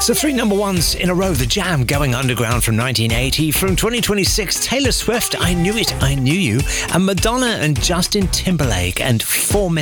So 3 number ones in a row. The Jam, Going Underground from 1980. From 2026, Taylor Swift, I Knew It, I Knew You. And Madonna and Justin Timberlake and 4 Minutes.